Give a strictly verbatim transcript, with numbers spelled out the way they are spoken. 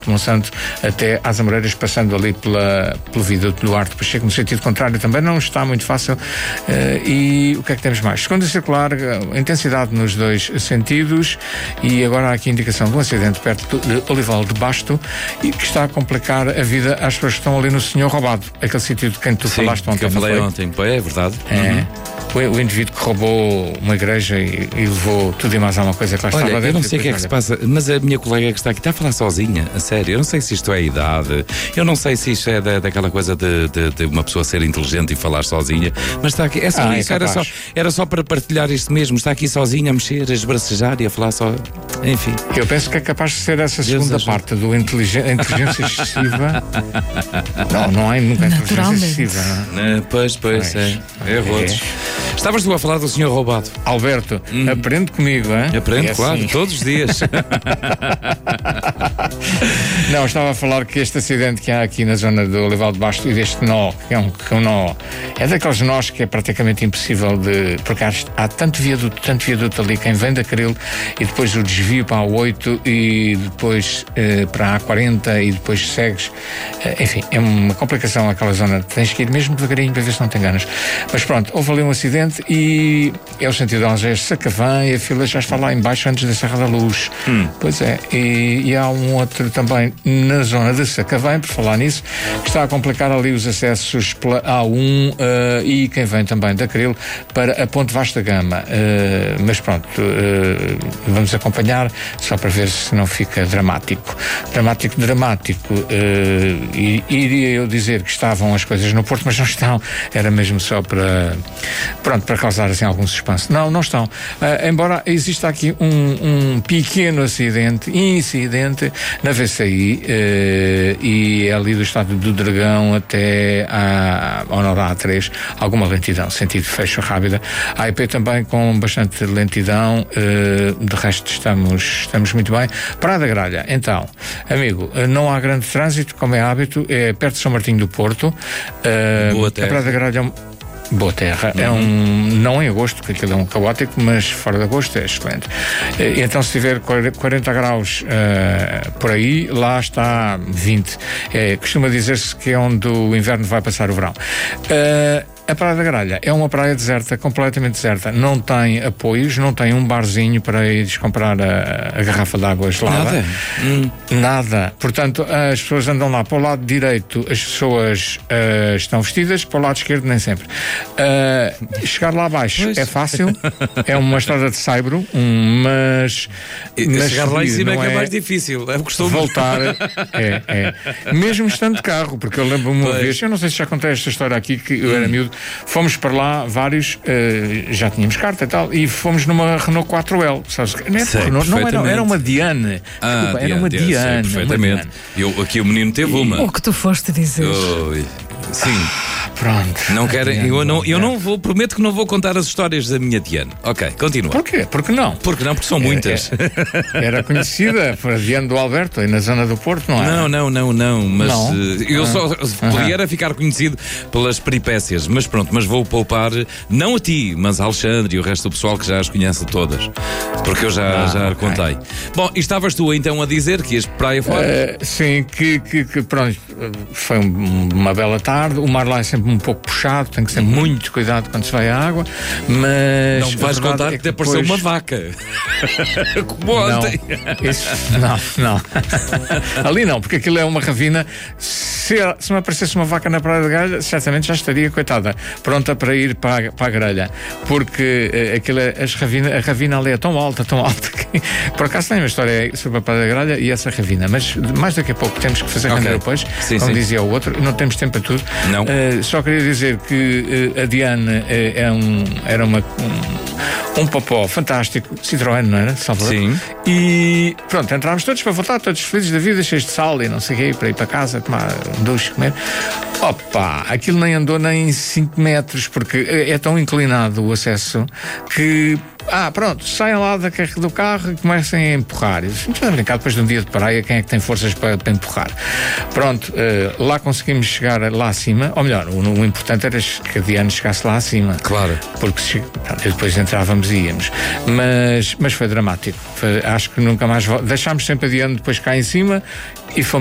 Monsanto até às Amoreiras, passando ali pela, pelo viaduto do Duarte Pacheco, no sentido contrário também não está muito fácil. Uh, e o que é que temos mais? Segunda circular, intensidade nos dois sentidos, e agora há aqui indicação de um acidente perto de Olival de Basto e que está a complicar a vida às pessoas que estão ali no Senhor Roubado, aquele sítio de quem tu Sim, falaste ontem. Que eu falei ontem, é verdade. É. Uhum. O, o indivíduo que roubou uma igreja e, e levou tudo e mais alguma coisa que lá Olha, estava dentro. Eu não sei o que é que se passa, mas a minha colega que está aqui está a falar sozinha, a sério. Eu não sei se isto é a idade, eu não sei se isto é da, daquela coisa de, de, de uma pessoa ser inteligente e falar sozinha, mas está aqui, é só ah, isso, é era, só, era só para partilhar isto mesmo. Está aqui sozinha a mexer, a esbracejar e a falar só. Enfim. Eu penso que é capaz de ser essa segunda Deus parte do inteligen, inteligência excessiva. Não, não há nunca inteligência excessiva. Não é? É, pois, pois, é. Erros. É. Estavas tu a falar do senhor roubado. Alberto, hum. aprende comigo, hein? Aprende, é claro, assim. todos os dias. Não, estava a falar que este acidente que há aqui na zona do Olival de Basto e deste nó, que é um, que é um nó, é daqueles nós que é praticamente impossível de. Porque há, há tanto viaduto, tanto viaduto ali, quem vem da Caril e depois o desvio para a oito e depois eh, para a A quarenta e depois segues. Eh, enfim, é uma complicação aquela zona. Tens que ir mesmo devagarinho para ver se não te enganas. Mas pronto, houve ali um acidente e é o sentido de Algés Sacavém e a fila já está lá em baixo antes da Serra da Luz. Hum. Pois é, e, e há um outro também na zona de Sacavém, por falar nisso, que está a complicar ali os acessos pela A um uh, e quem vem também da Caril para a Ponte Vasta Gama. Uh, mas pronto, uh, vamos acompanhar só para ver se não fica dramático. Dramático, dramático. Uh, e, iria eu dizer que estavam as coisas no Porto, mas não estão. Era mesmo só para, pronto, para causar assim algum suspense. Não, não estão. Uh, embora exista aqui um, um pequeno acidente, incidente na V C I uh, e é ali do Estádio do Dragão até à, ao nó da A três, alguma lentidão, sentido fecho rápida. A I P também com bastante lentidão, uh, de resto estamos, estamos muito bem. Praia da Gralha, então, amigo, não há grande trânsito, como é hábito, é perto de São Martinho do Porto. Uh, Boa a terra. Praia da Gralha é um Boa terra. Uhum. É um, não em agosto, porque aquilo é um caótico, mas fora de agosto é excelente. E, então, se tiver quarenta graus uh, por aí, lá está vinte. É, costuma dizer-se que é onde o inverno vai passar o verão. Uh, A Praia da Gralha é uma praia deserta, completamente deserta. Não tem apoios, não tem um barzinho para ires comprar a, a garrafa de água gelada. Nada. Hum. Nada. Portanto, as pessoas andam lá para o lado direito, as pessoas uh, estão vestidas, para o lado esquerdo nem sempre. Uh, chegar lá abaixo pois. É fácil, é uma estrada de saibro, um, mas, mas chegar lá em cima é que é, é mais difícil. É o costume. Voltar, é, é. Mesmo estando de carro, porque eu lembro-me uma pois. vez, eu não sei se já contei esta história aqui, que eu era miúdo. Fomos para lá, vários, uh, já tínhamos carta e tal, e fomos numa Renault quatro L. Sabes? Não, é sei, Renault, não era, era uma Diane. Ah, Desculpa, Diane, era uma Diane, Diane. sei, perfeitamente. Uma Eu, aqui o menino teve uma. O que tu foste dizer. Oi. Sim. Pronto. Não querem, eu não, eu não vou, prometo que não vou contar as histórias da minha Diane. Ok, continua. Porquê? Porque não? Porque não, porque são muitas. É, é, era conhecida, foi a Diane do Alberto, aí na zona do Porto, não é? Não, não, não, não, mas não? Uh, eu ah. só podia era ficar conhecido pelas peripécias, mas pronto, mas vou poupar, não a ti, mas a Alexandre e o resto do pessoal que já as conhece todas, porque eu já, ah, já okay. contei. Bom, e estavas tu então a dizer que ias praia fora? Uh, sim, que, que, que pronto, foi um, uma bela tarde, o mar lá é sempre um pouco puxado, tem que ter muito cuidado quando se vai à água, mas... Não vais contar é que te apareceu depois... uma vaca. Como ontem. Não, isso, não, não. Ali não, porque aquilo é uma ravina. Se, se me aparecesse uma vaca na Praia da Gralha, certamente já estaria, coitada, pronta para ir para a, para a grelha. Porque eh, aquilo é, as ravina, a ravina ali é tão alta, tão alta que... Por acaso tem uma história sobre a Praia da Gralha e essa ravina, mas mais daqui a pouco temos que fazer okay. Candeiro depois, sim, como sim. dizia o outro, e não temos tempo para tudo. Não. Uh, só queria dizer que uh, a Diane uh, é um, era uma... Um, um popó fantástico, Citroën, não era? Salvador. Sim. E pronto, entrámos todos para voltar, todos felizes da vida, cheios de sal e não sei o quê, para ir para casa, tomar um duche, comer. Opa, aquilo nem andou nem cinco metros, porque é tão inclinado o acesso que... Ah, pronto, saiam lá da, do carro e comecem a empurrar. Estamos a brincar, depois de um dia de praia, quem é que tem forças para, para empurrar? Pronto, uh, lá conseguimos chegar lá acima, ou melhor, o, o importante era que a Diane chegasse lá acima. Claro. Porque pronto, eu depois entrei entrávamos e íamos. Mas, mas foi dramático. Foi, acho que nunca mais... Deixámos sempre adiante depois cá em cima e fomos